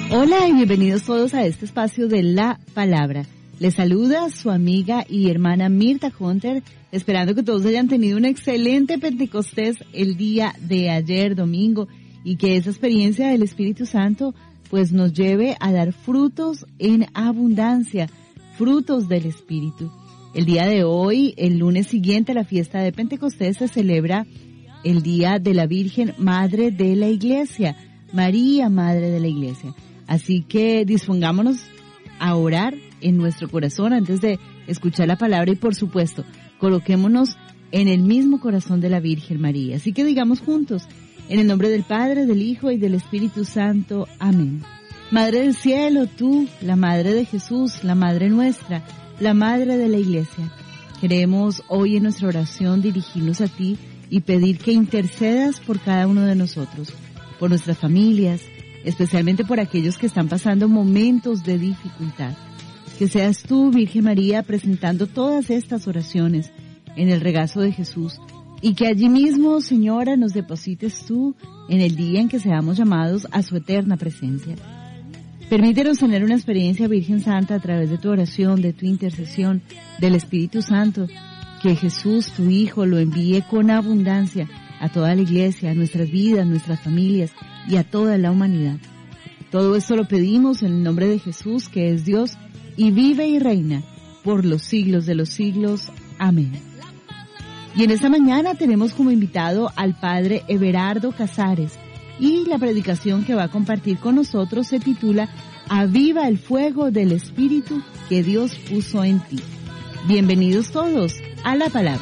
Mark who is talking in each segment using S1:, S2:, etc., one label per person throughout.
S1: Hola y bienvenidos todos a este espacio de la palabra. Les saluda su amiga y hermana Mirta Hunter, esperando que todos hayan tenido un excelente Pentecostés el día de ayer, domingo, y que esa experiencia del Espíritu Santo pues nos lleve a dar frutos en abundancia, frutos del Espíritu. El día de hoy, el lunes siguiente a la fiesta de Pentecostés, se celebra el Día de la Virgen Madre de la Iglesia, María Madre de la Iglesia. Así que dispongámonos a orar en nuestro corazón antes de escuchar la palabra y, por supuesto, coloquémonos en el mismo corazón de la Virgen María. Así que digamos juntos, en el nombre del Padre, del Hijo y del Espíritu Santo. Amén. Madre del cielo, tú, la Madre de Jesús, la Madre nuestra, la Madre de la Iglesia, queremos hoy en nuestra oración dirigirnos a ti y pedir que intercedas por cada uno de nosotros, por nuestras familias, especialmente por aquellos que están pasando momentos de dificultad. Que seas tú, Virgen María, presentando todas estas oraciones en el regazo de Jesús y que allí mismo, Señora, nos deposites tú en el día en que seamos llamados a su eterna presencia. Permítenos tener una experiencia, Virgen Santa, a través de tu oración, de tu intercesión, del Espíritu Santo, que Jesús, tu Hijo, lo envíe con abundancia a toda la Iglesia, a nuestras vidas, nuestras familias y a toda la humanidad. Todo esto lo pedimos en el nombre de Jesús, que es Dios y vive y reina por los siglos de los siglos. Amén. Y en esta mañana tenemos como invitado al Padre Everardo Casares y la predicación que va a compartir con nosotros se titula Aviva el fuego del Espíritu que Dios puso en ti. Bienvenidos todos a la palabra.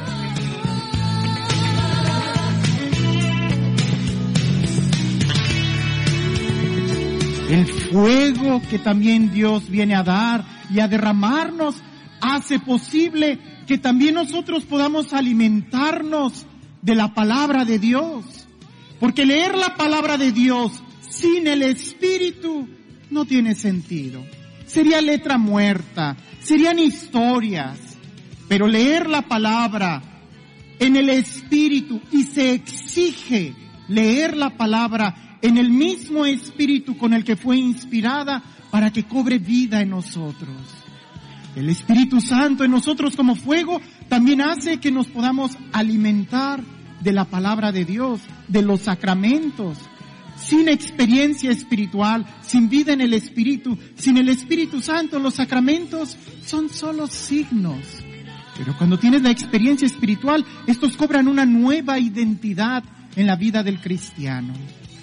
S2: El fuego que también Dios viene a dar y a derramarnos hace posible que también nosotros podamos alimentarnos de la palabra de Dios. Porque leer la palabra de Dios sin el Espíritu no tiene sentido. Sería letra muerta, serían historias. Pero leer la palabra en el Espíritu, y se exige leer la palabra en el mismo Espíritu con el que fue inspirada para que cobre vida en nosotros. El Espíritu Santo en nosotros como fuego también hace que nos podamos alimentar de la palabra de Dios, de los sacramentos. Sin experiencia espiritual, sin vida en el Espíritu, sin el Espíritu Santo, los sacramentos son solo signos. Pero cuando tienes la experiencia espiritual, estos cobran una nueva identidad en la vida del cristiano.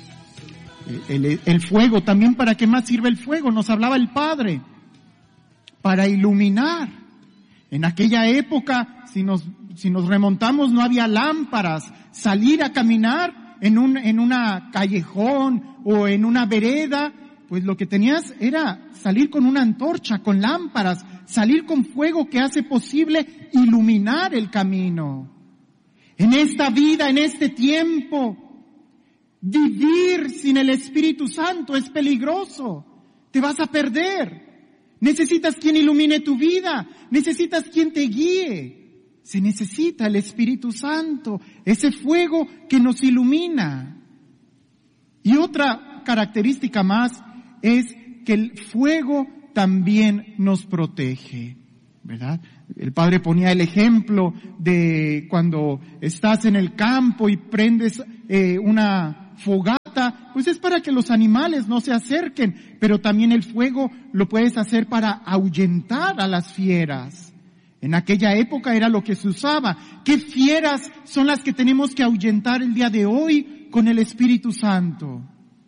S2: El fuego, también ¿para qué más sirve el fuego? Nos hablaba el Padre. Para iluminar. En aquella época, si nos remontamos, no había lámparas. Salir a caminar en una callejón o en una vereda, pues lo que tenías era salir con una antorcha, con lámparas, salir con fuego que hace posible iluminar el camino. En esta vida, en este tiempo, vivir sin el Espíritu Santo es peligroso. Te vas a perder. Necesitas quien ilumine tu vida. Necesitas quien te guíe. Se necesita el Espíritu Santo, ese fuego que nos ilumina. Y otra característica más es que el fuego también nos protege, ¿verdad? El Padre ponía el ejemplo de cuando estás en el campo y prendes una fogata, pues es para que los animales no se acerquen, pero también el fuego lo puedes hacer para ahuyentar a las fieras. En aquella época era lo que se usaba. ¿Qué fieras son las que tenemos que ahuyentar el día de hoy con el Espíritu Santo?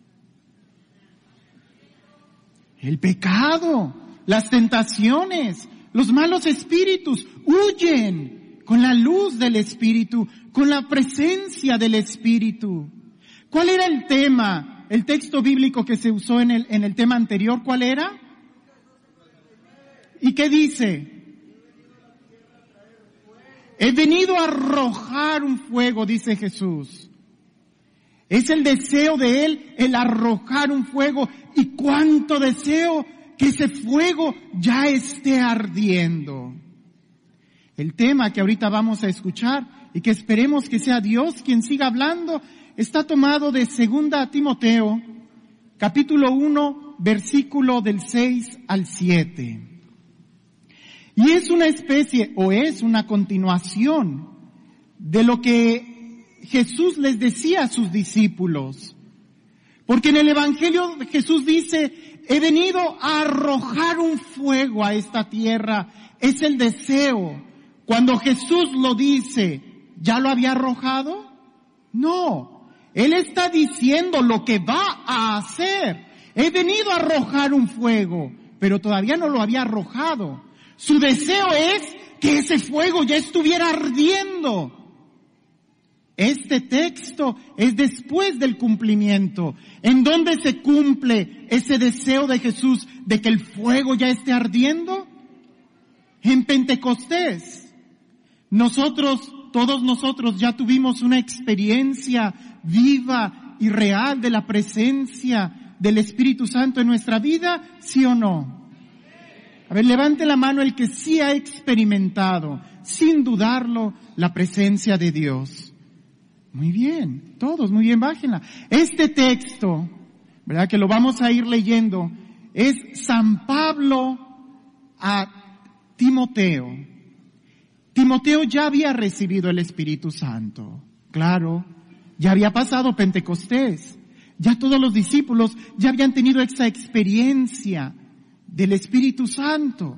S2: El pecado, las tentaciones, los malos espíritus huyen con la luz del Espíritu, con la presencia del Espíritu. ¿Cuál era el tema? El texto bíblico que se usó en el tema anterior, ¿cuál era? ¿Y qué dice? He venido a arrojar un fuego, dice Jesús. Es el deseo de Él, el arrojar un fuego. Y cuánto deseo que ese fuego ya esté ardiendo. El tema que ahorita vamos a escuchar y que esperemos que sea Dios quien siga hablando, está tomado de 2 Timoteo, capítulo 1, versículo del 6 al 7. Y es una especie, o es una continuación de lo que Jesús les decía a sus discípulos. Porque en el Evangelio Jesús dice, he venido a arrojar un fuego a esta tierra. Es el deseo. Cuando Jesús lo dice, ¿ya lo había arrojado? No. Él está diciendo lo que va a hacer. He venido a arrojar un fuego, pero todavía no lo había arrojado. Su deseo es que ese fuego ya estuviera ardiendo. Este texto es después del cumplimiento. ¿En dónde se cumple ese deseo de Jesús de que el fuego ya esté ardiendo? En Pentecostés. Todos nosotros ya tuvimos una experiencia viva y real de la presencia del Espíritu Santo en nuestra vida, ¿sí o no? A ver, levante la mano el que sí ha experimentado, sin dudarlo, la presencia de Dios. Muy bien, todos, muy bien, bájenla. Este texto, ¿verdad? Que lo vamos a ir leyendo, es San Pablo a Timoteo. Timoteo ya había recibido el Espíritu Santo, claro, ya había pasado Pentecostés, ya todos los discípulos ya habían tenido esa experiencia del Espíritu Santo.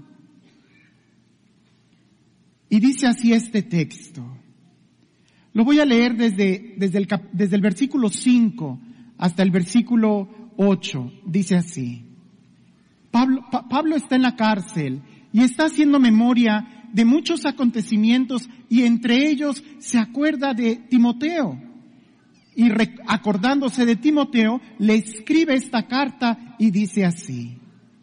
S2: Y dice así este texto. Lo voy a leer desde el versículo 5 hasta el versículo 8. Dice así. Pablo está en la cárcel y está haciendo memoria de muchos acontecimientos y entre ellos se acuerda de Timoteo. Y acordándose de Timoteo, le escribe esta carta y dice así.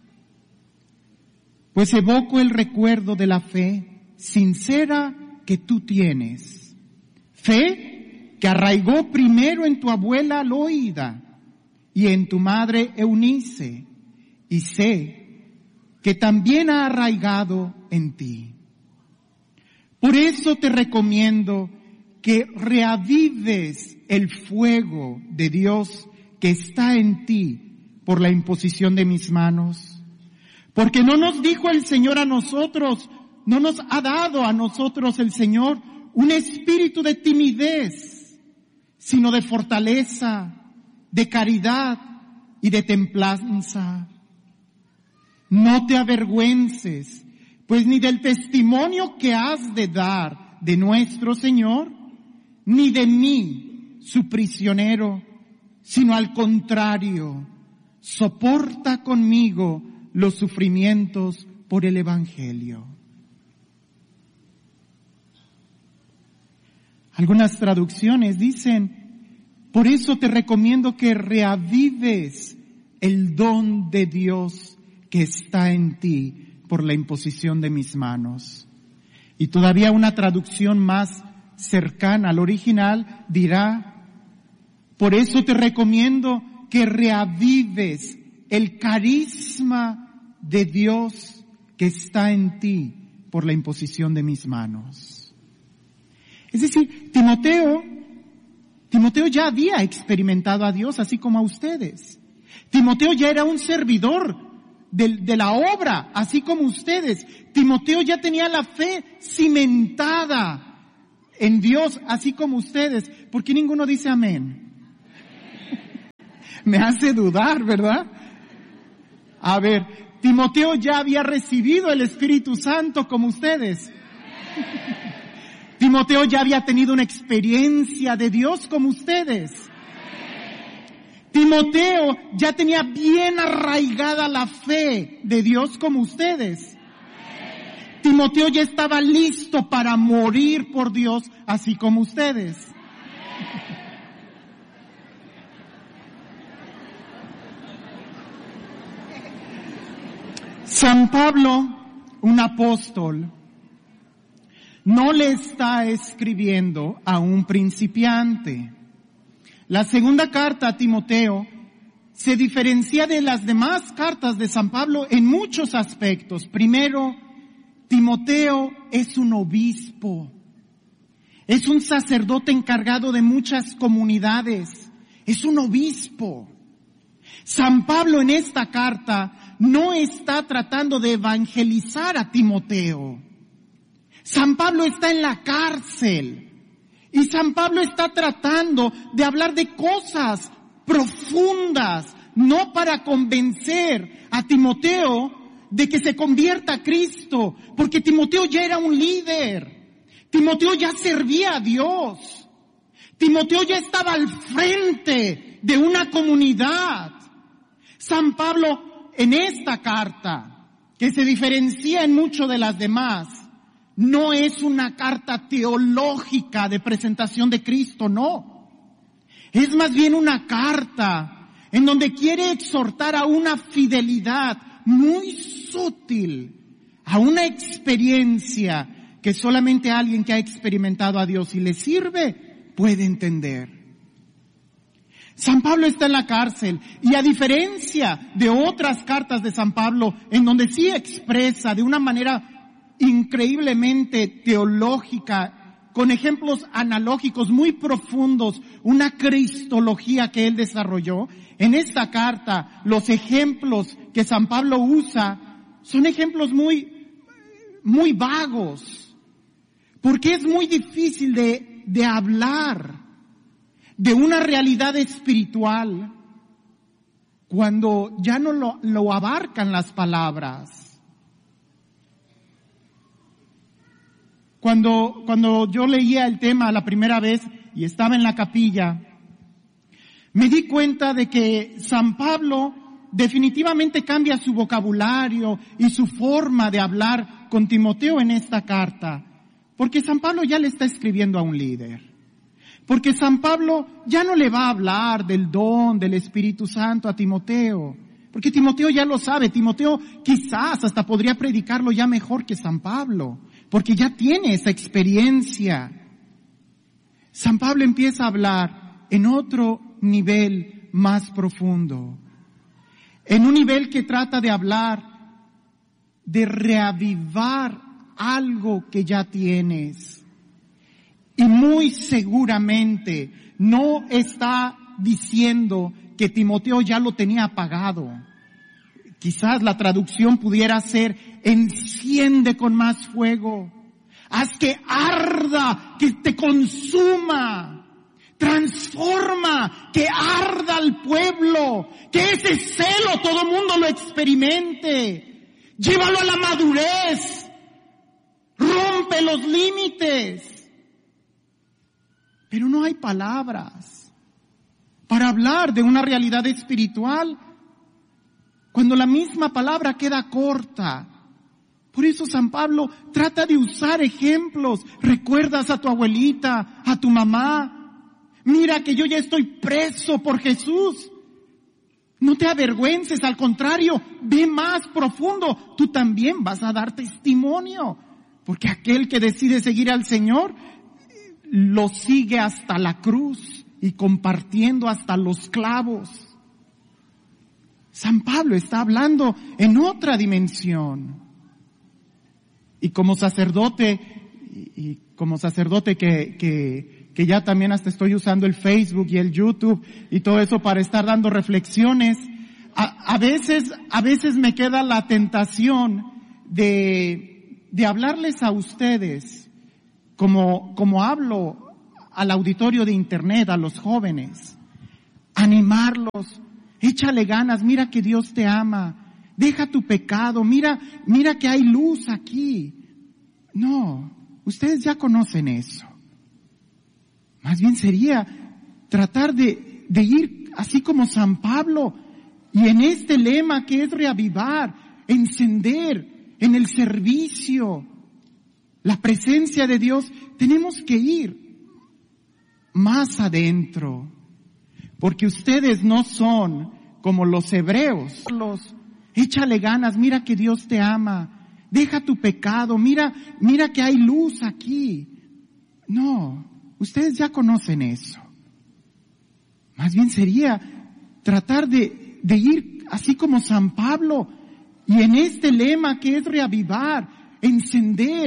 S2: Pues evoco el recuerdo de la fe sincera que tú tienes. Fe que arraigó primero en tu abuela Loida y en tu madre Eunice, y sé que también ha arraigado en ti. Por eso te recomiendo que reavives el fuego de Dios que está en ti por la imposición de mis manos. Porque no nos dijo el Señor a nosotros, no nos ha dado a nosotros el Señor un espíritu de timidez, sino de fortaleza, de caridad y de templanza. No te avergüences, pues ni del testimonio que has de dar de nuestro Señor, ni de mí, su prisionero, sino al contrario, soporta conmigo los sufrimientos por el Evangelio. Algunas traducciones dicen, por eso te recomiendo que reavives el don de Dios que está en ti por la imposición de mis manos. Y todavía una traducción más cercana al original dirá, por eso te recomiendo que reavives el carisma de Dios que está en ti por la imposición de mis manos. Es decir, Timoteo ya había experimentado a Dios así como a ustedes. Timoteo ya era un servidor de la obra, así como ustedes. Timoteo ya tenía la fe cimentada en Dios, así como ustedes. ¿Por qué ninguno dice amén? Me hace dudar, ¿verdad? A ver, Timoteo ya había recibido el Espíritu Santo como ustedes. Timoteo ya había tenido una experiencia de Dios como ustedes. Timoteo ya tenía bien arraigada la fe de Dios como ustedes. Timoteo ya estaba listo para morir por Dios así como ustedes. San Pablo, un apóstol, no le está escribiendo a un principiante. La segunda carta a Timoteo se diferencia de las demás cartas de San Pablo en muchos aspectos. Primero, Timoteo es un obispo, es un sacerdote encargado de muchas comunidades, es un obispo. San Pablo en esta carta no está tratando de evangelizar a Timoteo. San Pablo está en la cárcel y San Pablo está tratando de hablar de cosas profundas, no para convencer a Timoteo de que se convierta a Cristo, porque Timoteo ya era un líder, Timoteo ya servía a Dios, Timoteo ya estaba al frente de una comunidad. San Pablo en esta carta, que se diferencia en mucho de las demás, no es una carta teológica de presentación de Cristo, no. Es más bien una carta en donde quiere exhortar a una fidelidad muy sutil, a una experiencia que solamente alguien que ha experimentado a Dios y le sirve puede entender. San Pablo está en la cárcel y a diferencia de otras cartas de San Pablo en donde sí expresa de una manera increíblemente teológica, con ejemplos analógicos muy profundos, una cristología que él desarrolló, en esta carta los ejemplos que San Pablo usa son ejemplos muy vagos, porque es muy difícil de hablar de una realidad espiritual cuando ya no lo abarcan las palabras. Cuando yo leía el tema la primera vez y estaba en la capilla, me di cuenta de que San Pablo definitivamente cambia su vocabulario y su forma de hablar con Timoteo en esta carta, porque San Pablo ya le está escribiendo a un líder. Porque San Pablo ya no le va a hablar del don del Espíritu Santo a Timoteo, porque Timoteo ya lo sabe. Timoteo quizás hasta podría predicarlo ya mejor que San Pablo, porque ya tiene esa experiencia. San Pablo empieza a hablar en otro nivel más profundo, en un nivel que trata de hablar, de reavivar algo que ya tienes. Y muy seguramente no está diciendo que Timoteo ya lo tenía apagado. Quizás la traducción pudiera ser: enciende con más fuego, haz que arda, que te consuma, transforma, que arda al pueblo, que ese celo todo mundo lo experimente, llévalo a la madurez, rompe los límites. Pero no hay palabras para hablar de una realidad espiritual cuando la misma palabra queda corta. Por eso San Pablo trata de usar ejemplos. Recuerdas a tu abuelita, a tu mamá. Mira que yo ya estoy preso por Jesús. No te avergüences, al contrario, ve más profundo. Tú también vas a dar testimonio. Porque aquel que decide seguir al Señor lo sigue hasta la cruz y compartiendo hasta los clavos. San Pablo está hablando en otra dimensión. Y como sacerdote que ya también hasta estoy usando el Facebook y el YouTube y todo eso para estar dando reflexiones, a veces me queda la tentación de hablarles a ustedes como hablo al auditorio de internet, a los jóvenes, animarlos, échale ganas, mira que Dios te ama, deja tu pecado, mira que hay luz aquí. No, ustedes ya conocen eso. Más bien sería tratar de ir así como San Pablo, y en este lema que es reavivar, encender en el servicio, la presencia de Dios. Tenemos que ir más adentro, porque ustedes no son como los hebreos. Échale ganas, mira que Dios te ama, deja tu pecado, mira que hay luz aquí. No, ustedes ya conocen eso. Más bien sería tratar de ir así como San Pablo, y en este lema que es reavivar, encender